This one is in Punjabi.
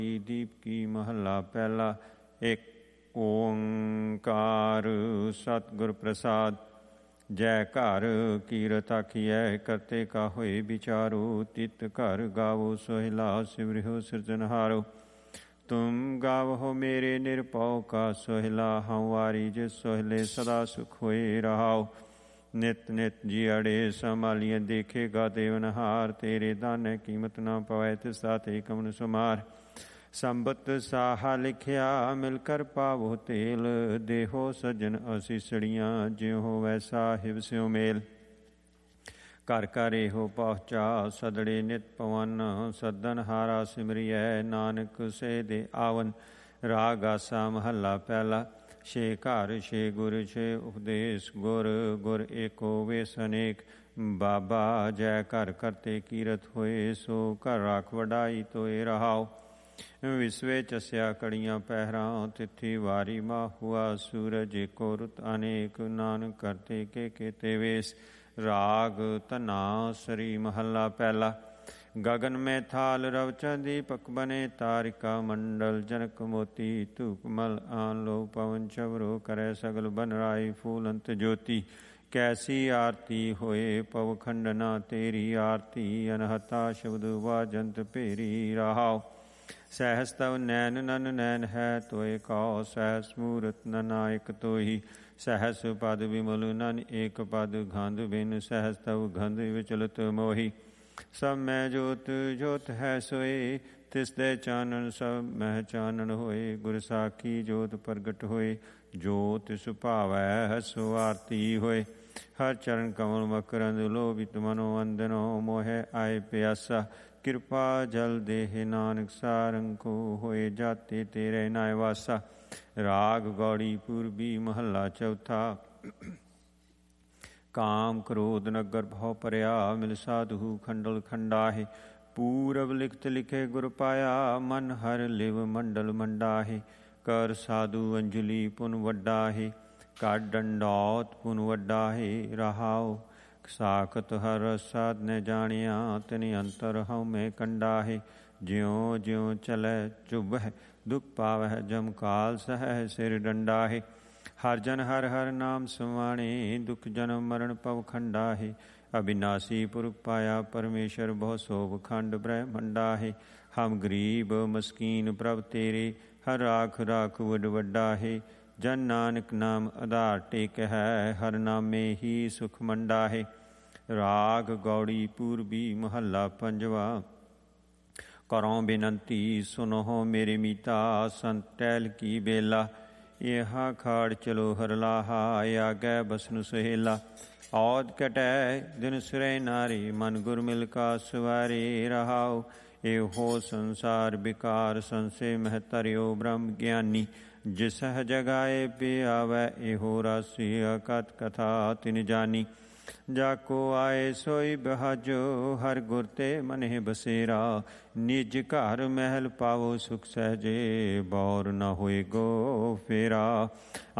ਦੀਪ ਕੀ ਮਹੱਲਾ ਪਹਿਲਾ। ਇੱਕ ਓੰਕਾਰ ਸਤਿਗੁਰ ਪ੍ਰਸਾਦ। ਜੈ ਘਰ ਕੀਰਤ ਆਖੀਐ ਕਰਤੇ ਕਾ ਹੋਏ ਵਿਚਾਰੋ। ਤਿਤ ਘਰ ਗਾਵੋ ਸੋਹਿਲਾ ਸਿਮਰਿਓ ਸਿਰਜਨਹਾਰੋ। ਤੁਮ ਗਾਵੋ ਮੇਰੇ ਨਿਰਭਉ ਕਾ ਸੋਹਿਲਾ। ਹਉ ਵਾਰੀ ਜਿਸ ਸੋਹਿਲੇ ਸਦਾ ਸੁਖ ਹੋਏ ਰਹਾਓ। ਨਿਤ ਨਿਤ ਜੀਅੜੇ ਸੰਭਾਲੀਏ ਦੇਖੇਗਾ ਦੇਵਨਹਾਰ। ਤੇਰੇ ਦਾਨੈ ਕੀਮਤ ਨਾ ਪਵੈ ਤਿਸ ਦਾਤੇ ਕਵਣ ਸੁਮਾਰ। ਸੰਬਤ ਸਾਹਾ ਲਿਖਿਆ ਮਿਲ ਕਰ ਪਾਵੋ ਤੇਲ। ਦੇਹੋ ਸੱਜਣ ਅਸੀਸੜੀਆਂ ਜਿਉ ਹੋਵੈ ਸਾਹਿਬ ਸਿਉ ਮੇਲ। ਘਰ ਘਰ ਇਹੋ ਪਹੁੰਚਾ ਸਦੜੇ ਨਿਤ ਪਵਨ। ਸੱਦਨ ਹਾਰਾ ਸਿਮਰਿਐ ਨਾਨਕ ਸੇ ਦੇ ਆਵਨ। ਰਾਗ ਆਸਾ ਮਹੱਲਾ ਪਹਿਲਾ। ਛੇ ਘਰ ਛੇ ਗੁਰ ਛੇ ਉਪਦੇਸ਼ ਗੁਰ। ਗੁਰ ਏਕੋ ਵੇਸ ਅਨੇਕ। ਬਾਬਾ ਜੈ ਘਰ ਕਰਤੇ ਕੀਰਤ ਹੋਏ। ਸੋ ਘਰ ਰਾਖ ਵਡਾਈ ਤੋਏ ਰਹਾਓ। ਵਿਸਵੇ ਚਸਿਆ ਕੜੀਆਂ ਪਹਿਰਾਂ। ਤਿਥੀ ਵਾਰੀ ਮਾਹੁਆ ਸੂਰਜ ਏਕੋ ਰੁਤ ਅਨੇਕ। ਨਾਨਕ ਕਰਤੇ ਕੇ ਤੇ ਵੇਸ। ਰਾਗ ਧਨਾ ਸਰੀ ਮਹੱਲਾ ਪਹਿਲਾ। ਗਗਨ ਮੈਂ ਥਾਲ ਰਵ ਦੀਪਕ ਬਨੇ। ਤਾਰਿਕਾ ਮੰਡਲ ਜਨਕ ਮੋਤੀ। ਧੂਪ ਮਲ ਆਨ ਲੋ ਪਵਨ ਚਵਰੋ। ਕਰੈ ਸਗਲ ਬਨ ਰਾਈ ਫੂਲੰਤ ਜੋਤੀ। ਕੈਸੀ ਆਰਤੀ ਹੋਏ ਪਵ ਖੰਡਨਾ। ਤੇਰੀ ਆਰਤੀ ਅਨਹਤਾ ਸ਼ਬਦ ਵਾਜੰਤ ਭੇਰੀ ਰਹਾਓ। ਸਹਿਸ ਤਵ ਨੈਨ ਨਨ ਨੈਨ ਹੈ ਤੋਏ ਕਉ। ਸਹਿਸ ਮੂਰਤ ਨਨਾਇਕ ਤੋਹੀ। ਸਹਿਸ ਪਦ ਵਿਮਲ ਨਨ ਏਕ ਪਦ। ਗੰਧ ਬਿਨ ਸਹਿਸ ਤਵ ਗੰਧ ਵਿਚਲਤ ਮੋਹੀ। ਸਭ ਮੈਂ ਜੋਤ ਜੋਤ ਹੈ ਸੋਏ। ਤਿਸ ਦੇ ਚਾਨਣ ਸਭ ਮਹਿ ਚਾਨਣ ਹੋਏ। ਗੁਰ ਸਾਖੀ ਜੋਤ ਪ੍ਰਗਟ ਹੋਏ। ਜੋ ਤਿਸ ਭਾਵੈ ਸੋ ਆਰਤੀ ਹੋਏ। ਹਰ ਚਰਨ ਕਮਲ ਮਕਰੰਦ ਲੋਭਿਤ ਮਨੋ ਅੰਦਨੋ। ਮੋਹਿ ਆਏ ਪਿਆਸਾ ਕਿਰਪਾ ਜਲ ਦੇਹ। ਨਾਨਕ ਸਾਰੰਗੋ ਹੋਏ ਜਾਤੇ ਤੇਰੇ ਨਾਇ ਵਾਸਾ। ਰਾਗ ਗੌੜੀ ਪੂਰਬੀ ਮਹੱਲਾ ਚੌਥਾ। ਕਾਮ ਕ੍ਰੋਧ ਨਗਰ ਭਉ ਭਰਿਆ। ਮਿਲ ਸਾਧੂ ਖੰਡਲ ਖੰਡਾਹੇ। ਪੂਰਬ ਲਿਖਤ ਲਿਖੇ ਗੁਰ ਪਾਇਆ। ਮਨ ਹਰ ਲਿਵ ਮੰਡਲ ਮੰਡਾਹੇ। ਕਰ ਸਾਧੂ ਅੰਜਲੀ ਪੁਨ ਵੱਡਾਹੇ। ਕਰ ਡੰਡੌਤ ਪੁਨ ਵੱਡਾਹੇ ਰਹਾਓ। ਸਾਖਤ ਹਰ ਸਾਧ ਨੇ ਜਾਣਿਆ। ਤਿਨ ਅੰਤਰ ਹਉ ਮੈਂ ਕੰਡਾਹੇ। ਜਿਉ ਜਿਉ ਚਲੈ ਚੁਭੈ ਦੁਖ ਪਾਵਹਿ। ਜਮ ਕਾਲ ਸਹੈ ਸਿਰ ਡੰਡਾਹੇ। ਹਰ ਜਨ ਹਰ ਹਰ ਨਾਮ ਸਮਾਣੇ। ਦੁਖ ਜਨਮ ਮਰਨ ਪਵ ਖੰਡਾਹੇ। ਅਬਿਨਾਸੀ ਪੁਰਖ ਪਾਇਆ ਪਰਮੇਸ਼ਰ। ਬਹੁ ਸੋਭ ਖੰਡ ਬ੍ਰਹਮੰਡਾਹੇ। ਹਮ ਗਰੀਬ ਮਸਕੀਨ ਪ੍ਰਭ ਤੇਰੇ। ਹਰ ਰਾਖ ਰਾਖ ਵਡ ਵੱਡਾਹੇ। ਜਨ ਨਾਨਕ ਨਾਮ ਆਧਾਰ ਟੇਕ ਹੈ। ਹਰ ਨਾਮੇ ਹੀ ਸੁਖ ਮੰਡਾਹੇ। ਰਾਗ ਗੌੜੀ ਪੂਰਬੀ ਮਹੱਲਾ ਪੰਜਵਾ। ਕਰੋ ਬੇਨੰਤੀ ਸੁਨੋ ਮੇਰੇ ਮੀਤਾ। ਸੰਤ ਟਹਿਲ ਕੀ ਬੇਲਾ। ਇਹਾ ਖਾੜ ਚਲੋ ਹਰ ਲਾਹਾ। ਆਗੈ ਬਸਨੁ ਸੁਹੇਲਾ। ਔਦ ਕਟੈ ਦਿਨ ਸਿਰੇ ਨਾਰੀ। ਮਨ ਗੁਰ ਮਿਲ ਕਾ ਸਵਾਰੇ ਰਹਾਓ। ਇਹੋ ਸੰਸਾਰ ਬਿਕਾਰ ਸੰਸੇ ਮਹਿ ਤਰਿਓ ਬ੍ਰਹਮ ਗਿਆਨੀ। ਜਿਸਹਿ ਜਗਾਏ ਪਿਆਵੈ ਇਹੋ ਰਾਸੀ। ਅਕਥ ਕਥਾ ਤਿਨ ਜਾਨੀ। ਜਾ ਕੋ ਆਏ ਸੋਈ ਬਹਾਜੋ। ਹਰ ਗੁਰ ਤੇ ਮਨਿ ਬਸੇਰਾ। ਨਿਜ ਘਰ ਮਹਿਲ ਪਾਵੋ ਸੁਖ ਸਹਿਜੇ। ਬੌਰ ਨ ਹੋਏ ਗੋ ਫੇਰਾ।